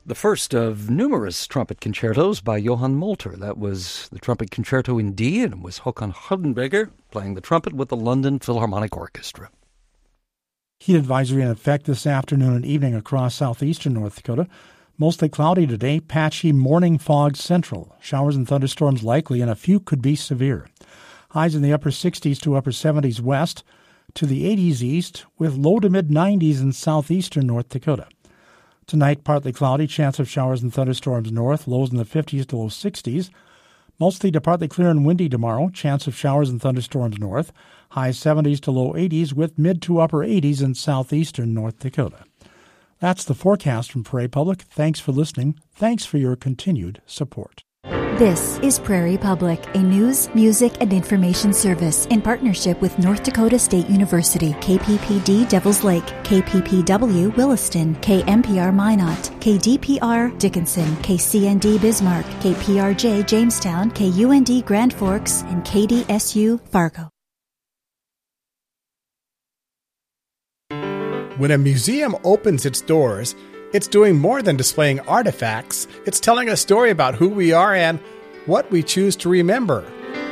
The first of numerous trumpet concertos by Johann Molter. That was the trumpet concerto in D, and it was Håkan Hardenberger playing the trumpet with the London Philharmonic Orchestra. Heat advisory in effect this afternoon and evening across southeastern North Dakota. Mostly cloudy today, patchy morning fog central. Showers and thunderstorms likely, and a few could be severe. Highs in the upper 60s to upper 70s west to the 80s east, with low to mid-90s in southeastern North Dakota. Tonight, partly cloudy, chance of showers and thunderstorms north, lows in the 50s to low 60s. Mostly to partly clear and windy tomorrow, chance of showers and thunderstorms north, high 70s to low 80s with mid to upper 80s in southeastern North Dakota. That's the forecast from Prairie Public. Thanks for listening. Thanks for your continued support. This is Prairie Public, a news, music, and information service in partnership with North Dakota State University, KPPD Devils Lake, KPPW Williston, KMPR Minot, KDPR Dickinson, KCND Bismarck, KPRJ Jamestown, KUND Grand Forks, and KDSU Fargo. When a museum opens its doors, it's doing more than displaying artifacts. It's telling a story about who we are and what we choose to remember.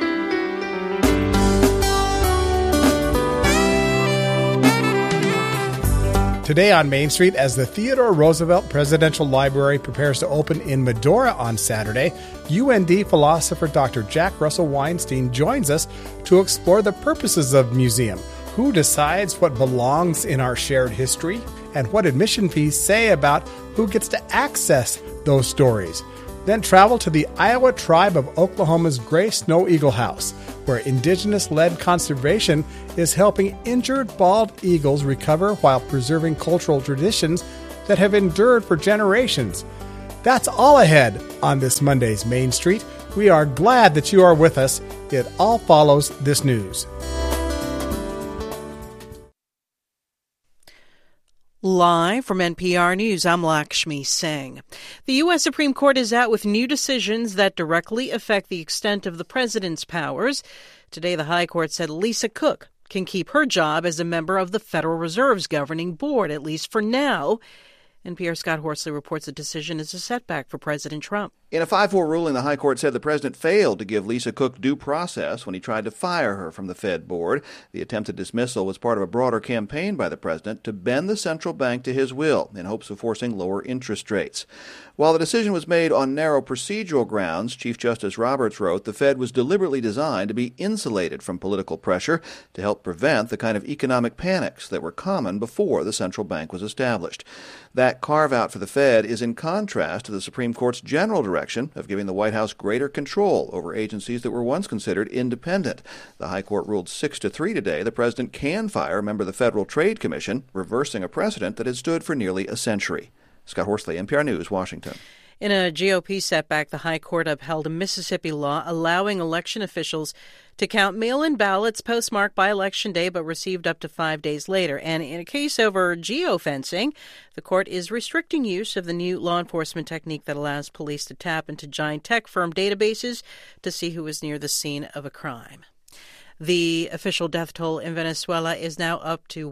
Today on Main Street, as the Theodore Roosevelt Presidential Library prepares to open in Medora on Saturday, UND philosopher Dr. Jack Russell Weinstein joins us to explore the purposes of museum. Who decides what belongs in our shared history? And what admission fees say about who gets to access those stories. Then travel to the Iowa tribe of Oklahoma's Gray Snow Eagle House, where indigenous-led conservation is helping injured bald eagles recover while preserving cultural traditions that have endured for generations. That's all ahead on this Monday's Main Street. We are glad that you are with us. It all follows this news. Live from NPR News, I'm Lakshmi Singh. The U.S. Supreme Court is out with new decisions that directly affect the extent of the president's powers. Today, the High Court said Lisa Cook can keep her job as a member of the Federal Reserve's governing board, at least for now. NPR's Scott Horsley reports the decision is a setback for President Trump. In a 5-4 ruling, the High Court said the president failed to give Lisa Cook due process when he tried to fire her from the Fed board. The attempted dismissal was part of a broader campaign by the president to bend the central bank to his will in hopes of forcing lower interest rates. While the decision was made on narrow procedural grounds, Chief Justice Roberts wrote the Fed was deliberately designed to be insulated from political pressure to help prevent the kind of economic panics that were common before the central bank was established. That carve-out for the Fed is in contrast to the Supreme Court's general direction of giving the White House greater control over agencies that were once considered independent. The High Court ruled 6-3 today the president can fire a member of the Federal Trade Commission, reversing a precedent that had stood for nearly a century. Scott Horsley, NPR News, Washington. In a GOP setback, the High Court upheld a Mississippi law allowing election officials to count mail-in ballots postmarked by Election Day but received up to 5 days later. And in a case over geofencing, the court is restricting use of the new law enforcement technique that allows police to tap into giant tech firm databases to see who is near the scene of a crime. The official death toll in Venezuela is now up to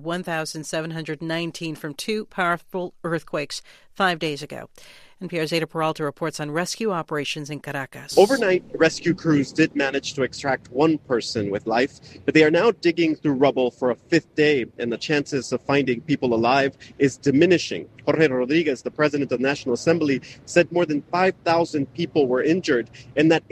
1,719 from two powerful earthquakes 5 days ago. NPR's Ada Peralta reports on rescue operations in Caracas. Overnight, rescue crews did manage to extract one person with life, but they are now digging through rubble for a fifth day, and the chances of finding people alive is diminishing. Jorge Rodriguez, the president of the National Assembly, said more than 5,000 people were injured and that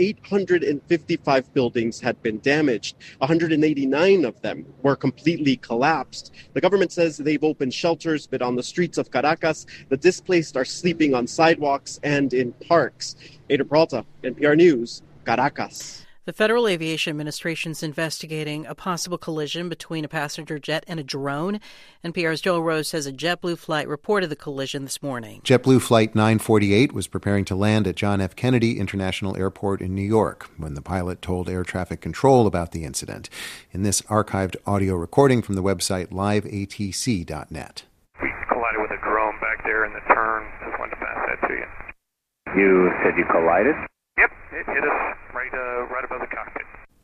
855 buildings had been damaged. 189 of them were completely collapsed. The government says they've opened shelters, but on the streets of Caracas, the displaced are sleeping on sidewalks and in parks. Ada Peralta, NPR News, Caracas. The Federal Aviation Administration is investigating a possible collision between a passenger jet and a drone. NPR's Joel Rose says a JetBlue flight reported the collision this morning. JetBlue Flight 948 was preparing to land at John F. Kennedy International Airport in New York when the pilot told air traffic control about the incident. In this archived audio recording from the website liveatc.net. We collided with a drone back there in the turn. Just wanted to pass that to you. You said you collided? Yep, it hit us right above the cockpit.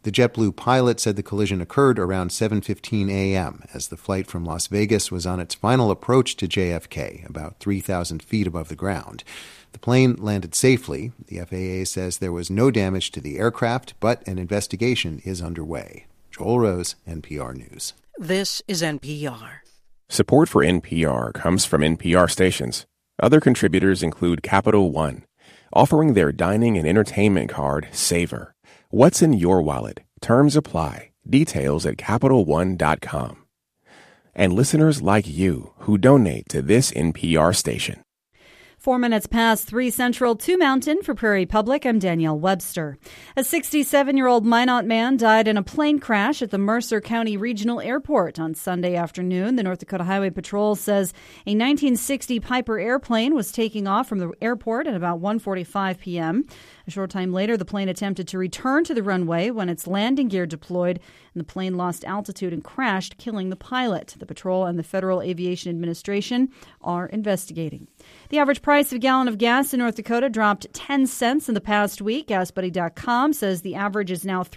The JetBlue pilot said the collision occurred around 7:15 a.m. as the flight from Las Vegas was on its final approach to JFK, about 3,000 feet above the ground. The plane landed safely. The FAA says there was no damage to the aircraft, but an investigation is underway. Joel Rose, NPR News. This is NPR. Support for NPR comes from NPR stations. Other contributors include Capital One, offering their dining and entertainment card, Savor. What's in your wallet? Terms apply. Details at CapitalOne.com. And listeners like you who donate to this NPR station. 4 minutes past 3 Central, 2 Mountain for Prairie Public. I'm Danielle Webster. A 67-year-old Minot man died in a plane crash at the Mercer County Regional Airport on Sunday afternoon. The North Dakota Highway Patrol says a 1960 Piper airplane was taking off from the airport at about 1:45 p.m. A short time later, the plane attempted to return to the runway when its landing gear deployed, and the plane lost altitude and crashed, killing the pilot. The patrol and the Federal Aviation Administration are investigating. The average price of a gallon of gas in North Dakota dropped 10 cents in the past week. GasBuddy.com says the average is now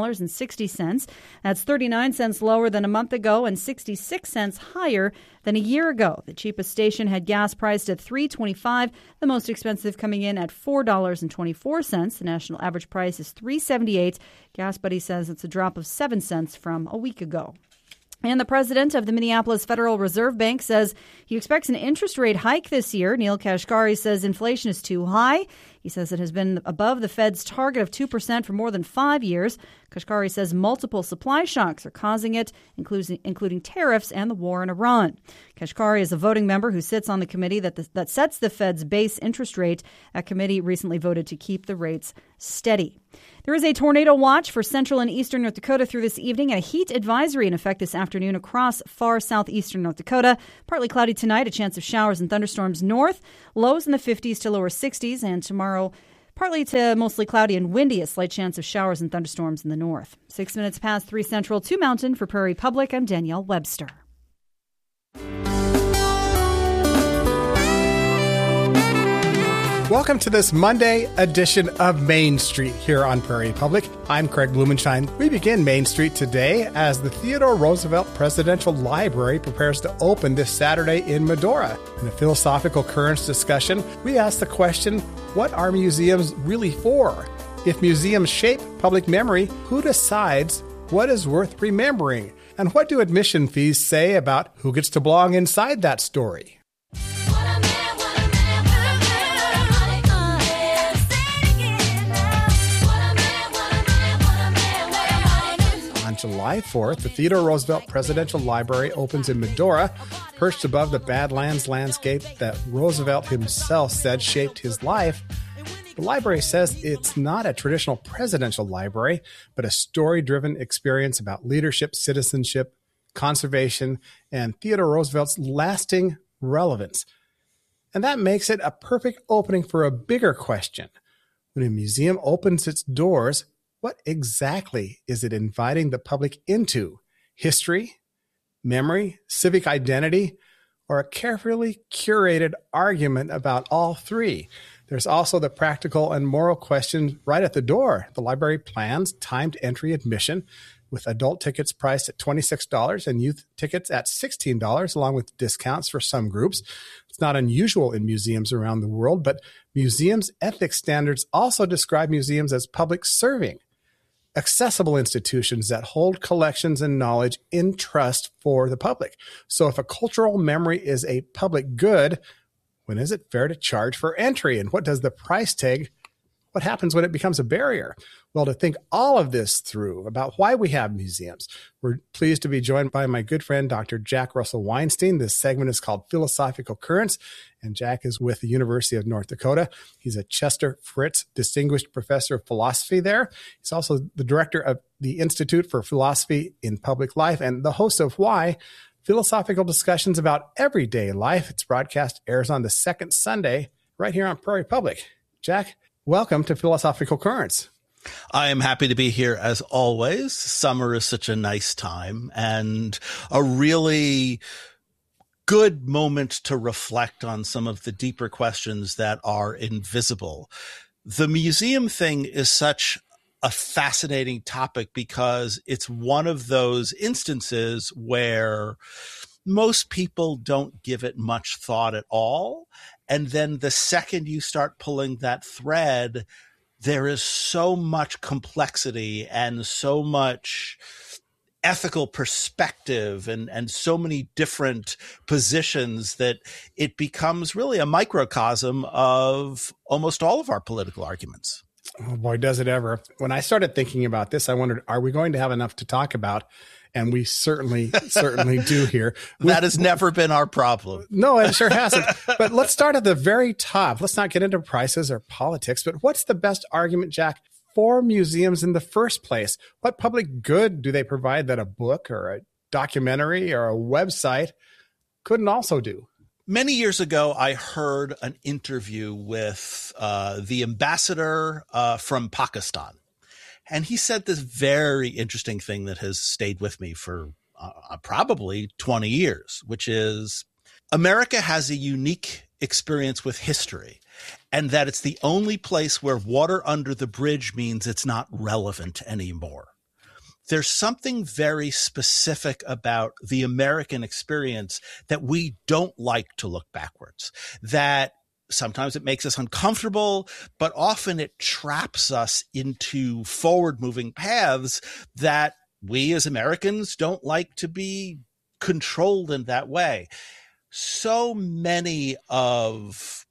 $3.60. That's 39 cents lower than a month ago and 66 cents higher than a year ago. The cheapest station had gas priced at $3.25, the most expensive coming in at $4.24. The national average price is $3.78. GasBuddy says it's a drop of 7 cents from a week ago. And the president of the Minneapolis Federal Reserve Bank says he expects an interest rate hike this year. Neil Kashkari says inflation is too high. He says it has been above the Fed's target of 2% for more than 5 years. Kashkari says multiple supply shocks are causing it, including tariffs and the war in Iran. Kashkari is a voting member who sits on the committee that sets the Fed's base interest rate. That committee recently voted to keep the rates steady. There is a tornado watch for central and eastern North Dakota through this evening and a heat advisory in effect this afternoon across far southeastern North Dakota. Partly cloudy tonight, a chance of showers and thunderstorms north, lows in the 50s to lower 60s, and tomorrow partly to mostly cloudy and windy, a slight chance of showers and thunderstorms in the north. 6 minutes past 3 Central, 2 Mountain for Prairie Public. I'm Danielle Webster. Welcome to this Monday edition of Main Street here on Prairie Public. I'm Craig Blumenshine. We begin Main Street today as the Theodore Roosevelt Presidential Library prepares to open this Saturday in Medora. In a philosophical currents discussion, we ask the question, what are museums really for? If museums shape public memory, who decides what is worth remembering? And what do admission fees say about who gets to belong inside that story? July 4th, the Theodore Roosevelt Presidential Library opens in Medora, perched above the Badlands landscape that Roosevelt himself said shaped his life. The library says it's not a traditional presidential library, but a story-driven experience about leadership, citizenship, conservation, and Theodore Roosevelt's lasting relevance. And that makes it a perfect opening for a bigger question. When a museum opens its doors, what exactly is it inviting the public into? History, memory, civic identity, or a carefully curated argument about all three? There's also the practical and moral question right at the door. The library plans timed entry admission with adult tickets priced at $26 and youth tickets at $16, along with discounts for some groups. It's not unusual in museums around the world, but museums' ethics standards also describe museums as public serving, accessible institutions that hold collections and knowledge in trust for the public. So if a cultural memory is a public good, when is it fair to charge for entry? And what does the price tag? What happens when it becomes a barrier? Well, to think all of this through about why we have museums, we're pleased to be joined by my good friend, Dr. Jack Russell Weinstein. This segment is called Philosophical Currents, and Jack is with the University of North Dakota. He's a Chester Fritz Distinguished Professor of Philosophy there. He's also the director of the Institute for Philosophy in Public Life and the host of Why? Philosophical discussions about everyday life. Its broadcast airs on the second Sunday right here on Prairie Public. Jack, welcome to Philosophical Currents. I am happy to be here as always. Summer is such a nice time and a really good moment to reflect on some of the deeper questions that are invisible. The museum thing is such a fascinating topic because it's one of those instances where most people don't give it much thought at all. And then the second you start pulling that thread, there is so much complexity and so much ethical perspective and so many different positions that it becomes really a microcosm of almost all of our political arguments. Oh boy, does it ever. When I started thinking about this, I wondered, are we going to have enough to talk about? And we certainly do here. That has never been our problem. No, it sure hasn't. But let's start at the very top. Let's not get into prices or politics, but what's the best argument, Jack, for museums in the first place? What public good do they provide that a book or a documentary or a website couldn't also do? Many years ago, I heard an interview with the ambassador from Pakistan. And he said this very interesting thing that has stayed with me for probably 20 years, which is America has a unique experience with history, and that it's the only place where water under the bridge means it's not relevant anymore. There's something very specific about the American experience that we don't like to look backwards, that sometimes it makes us uncomfortable, but often it traps us into forward-moving paths that we as Americans don't like to be controlled in that way. So many of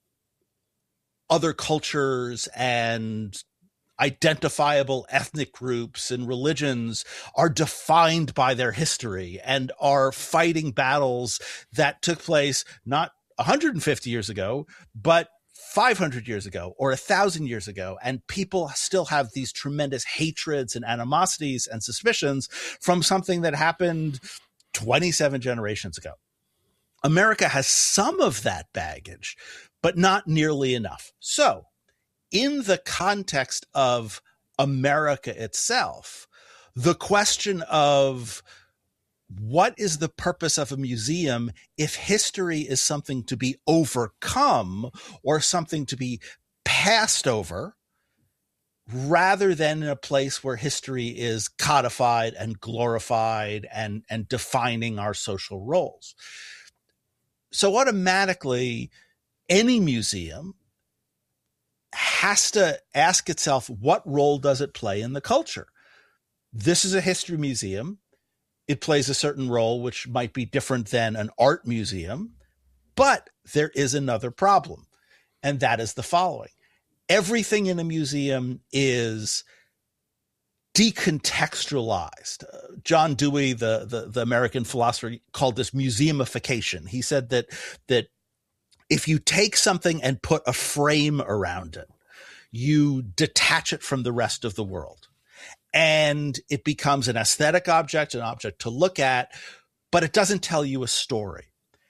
other cultures and identifiable ethnic groups and religions are defined by their history and are fighting battles that took place not 150 years ago, but 500 years ago or 1,000 years ago. And people still have these tremendous hatreds and animosities and suspicions from something that happened 27 generations ago. America has some of that baggage, but not nearly enough. So in the context of America itself, the question of what is the purpose of a museum if history is something to be overcome or something to be passed over, rather than in a place where history is codified and glorified and defining our social roles. So automatically, any museum has to ask itself, what role does it play in the culture? This is a history museum. It plays a certain role, which might be different than an art museum, but there is another problem, and that is the following. Everything in a museum is decontextualized. John Dewey, the American philosopher, called this museumification. He said that if you take something and put a frame around it, you detach it from the rest of the world. And it becomes an aesthetic object, an object to look at, but it doesn't tell you a story.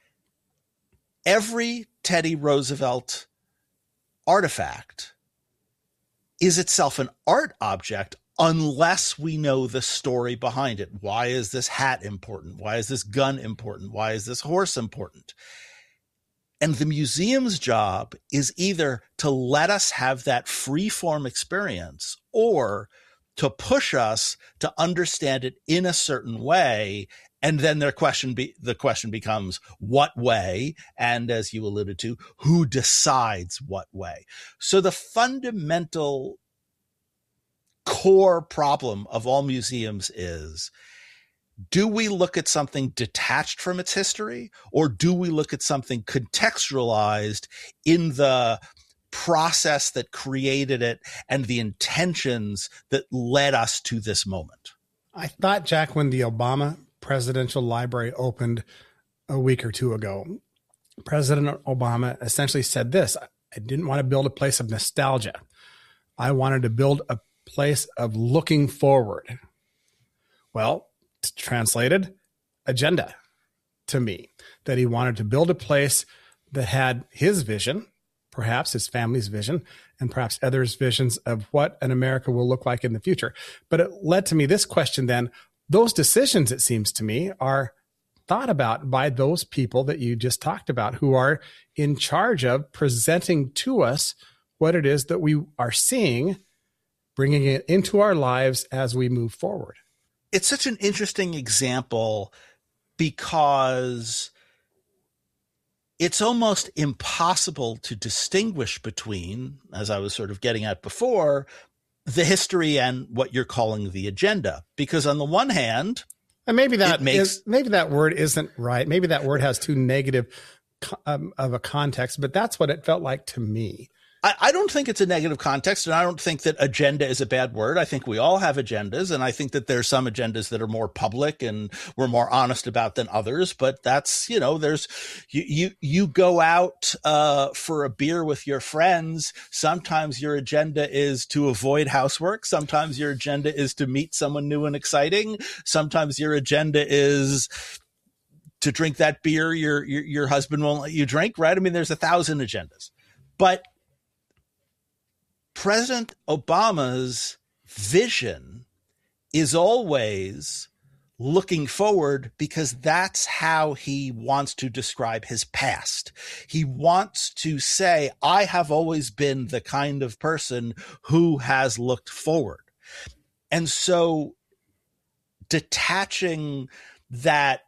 Every Teddy Roosevelt artifact is itself an art object unless we know the story behind it. Why is this hat important? Why is this gun important? Why is this horse important? And the museum's job is either to let us have that free-form experience or to push us to understand it in a certain way. And then the question becomes, what way? And as you alluded to, who decides what way? So the fundamental core problem of all museums is, do we look at something detached from its history, or do we look at something contextualized in the process that created it and the intentions that led us to this moment? I thought, Jack, when the Obama Presidential Library opened a week or two ago, President Obama essentially said this: I didn't want to build a place of nostalgia. I wanted to build a place of looking forward. Well, translated, agenda to me, that he wanted to build a place that had his vision, perhaps his family's vision, and perhaps others' visions of what an America will look like in the future. But it led to me this question then. Those decisions, it seems to me, are thought about by those people that you just talked about, who are in charge of presenting to us what it is that we are seeing bringing it into our lives as we move forward. It's such an interesting example because it's almost impossible to distinguish between, as I was sort of getting at before, the history and what you're calling the agenda. Because on the one hand, and maybe that word isn't right. Maybe that word has too negative of a context, but that's what it felt like to me. I don't think it's a negative context, and I don't think that agenda is a bad word. I think we all have agendas, and I think that there's some agendas that are more public and we're more honest about than others. But that's, there's you go out for a beer with your friends. Sometimes your agenda is to avoid housework. Sometimes your agenda is to meet someone new and exciting. Sometimes your agenda is to drink that beer your husband won't let you drink, right? I mean, there's 1,000 agendas, but President Obama's vision is always looking forward because that's how he wants to describe his past. He wants to say, I have always been the kind of person who has looked forward. And so detaching that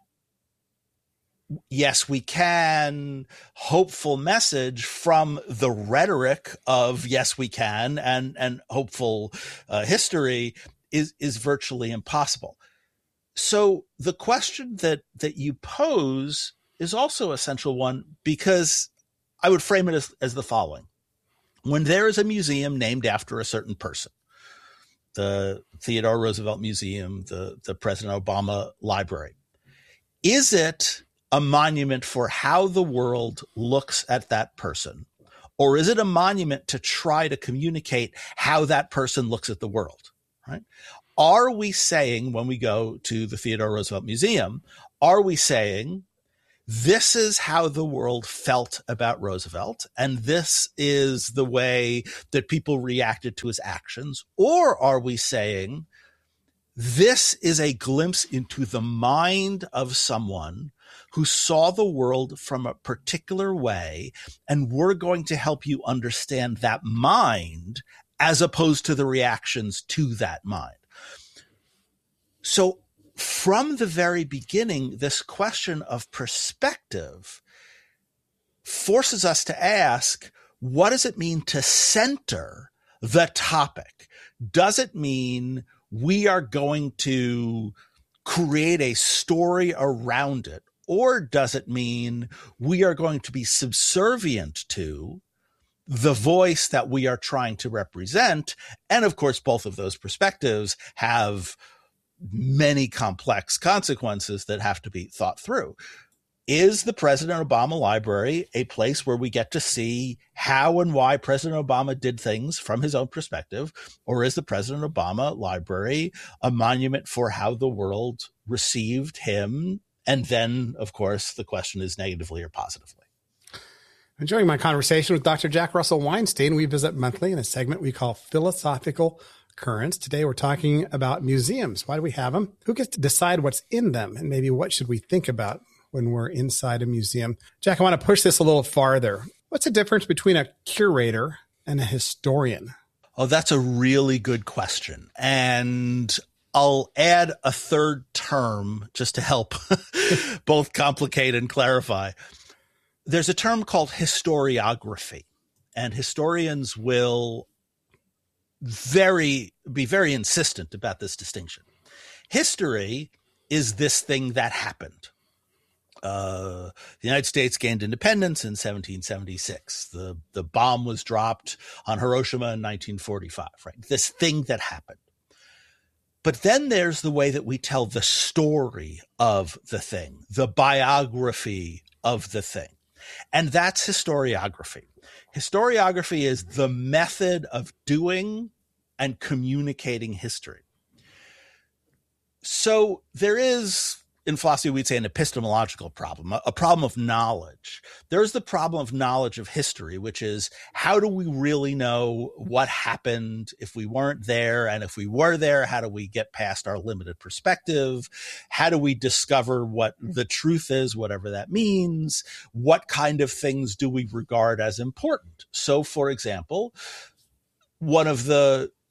yes, we can hopeful message from the rhetoric of yes, we can and hopeful history is virtually impossible. So the question that you pose is also a central one, because I would frame it as the following. When there is a museum named after a certain person, the Theodore Roosevelt Museum, the President Obama Library, is it a monument for how the world looks at that person? Or is it a monument to try to communicate how that person looks at the world, right? Are we saying, when we go to the Theodore Roosevelt Museum, are we saying this is how the world felt about Roosevelt, and this is the way that people reacted to his actions? Or are we saying this is a glimpse into the mind of someone who saw the world from a particular way, and we're going to help you understand that mind as opposed to the reactions to that mind? So from the very beginning, this question of perspective forces us to ask, what does it mean to center the topic? Does it mean we are going to create a story around it? Or does it mean we are going to be subservient to the voice that we are trying to represent? And of course, both of those perspectives have many complex consequences that have to be thought through. Is the President Obama Library a place where we get to see how and why President Obama did things from his own perspective? Or is the President Obama Library a monument for how the world received him? And then, of course, the question is negatively or positively. Enjoying my conversation with Dr. Jack Russell Weinstein. We visit monthly in a segment we call Philosophical Currents. Today we're talking about museums. Why do we have them? Who gets to decide what's in them? And maybe what should we think about when we're inside a museum? Jack, I want to push this a little farther. What's the difference between a curator and a historian? Oh, that's a really good question. And I'll add a third term just to help both complicate and clarify. There's a term called historiography, and historians will be very insistent about this distinction. History is this thing that happened. The United States gained independence in 1776. The bomb was dropped on Hiroshima in 1945, right? This thing that happened. But then there's the way that we tell the story of the thing, the biography of the thing. And that's historiography. Historiography is the method of doing and communicating history. So there is, in philosophy, we'd say an epistemological problem, a problem of knowledge. There's the problem of knowledge of history, which is how do we really know what happened if we weren't there? And if we were there, how do we get past our limited perspective? How do we discover what the truth is, whatever that means? What kind of things do we regard as important? So, for example, one of the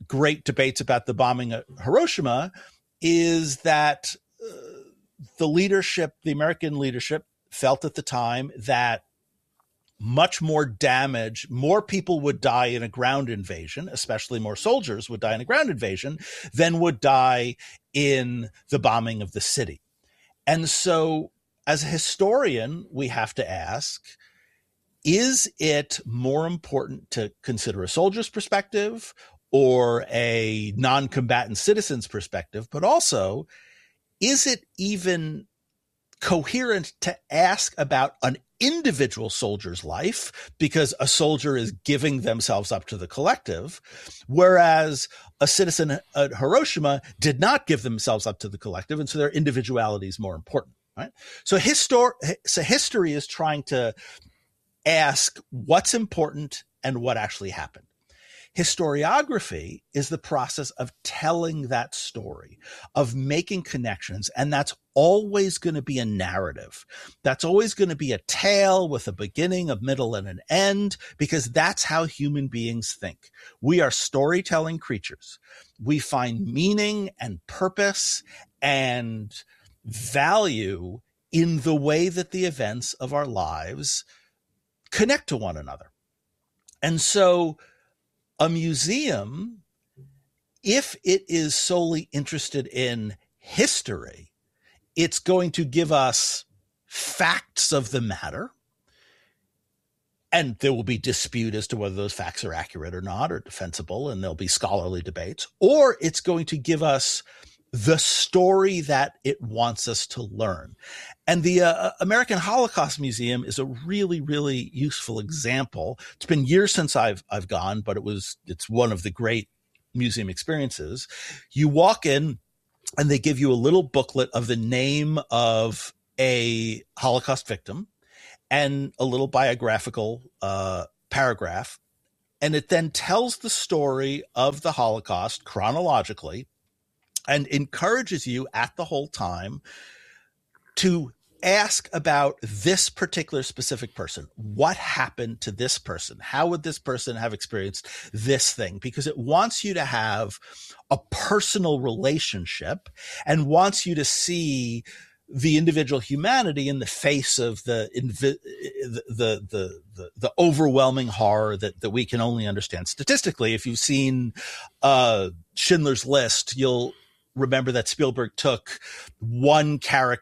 great debates about the bombing at Hiroshima is that the American leadership felt at the time that much more damage, more people would die in a ground invasion, especially more soldiers would die in a ground invasion, than would die in the bombing of the city. And so as a historian, we have to ask, is it more important to consider a soldier's perspective or a non-combatant citizen's perspective? But also, is it even coherent to ask about an individual soldier's life, because a soldier is giving themselves up to the collective, whereas a citizen at Hiroshima did not give themselves up to the collective, and so their individuality is more important, right? So history is trying to ask what's important and what actually happened. Historiography is the process of telling that story, of making connections, and that's always going to be a narrative. That's always going to be a tale with a beginning, a middle, and an end, because that's how human beings think. We are storytelling creatures. We find meaning and purpose and value in the way that the events of our lives connect to one another. And so a museum, if it is solely interested in history, it's going to give us facts of the matter, and there will be dispute as to whether those facts are accurate or not, or defensible, and there'll be scholarly debates, or it's going to give us the story that it wants us to learn. And the American Holocaust Museum is a really, really useful example. It's been years since I've gone, but it's one of the great museum experiences. You walk in and they give you a little booklet of the name of a Holocaust victim and a little biographical paragraph. And it then tells the story of the Holocaust chronologically and encourages you at the whole time to ask about this particular specific person. What happened to this person? How would this person have experienced this thing? Because it wants you to have a personal relationship and wants you to see the individual humanity in the face of the overwhelming horror that we can only understand statistically. If you've seen Schindler's List, you'll remember that Spielberg took one character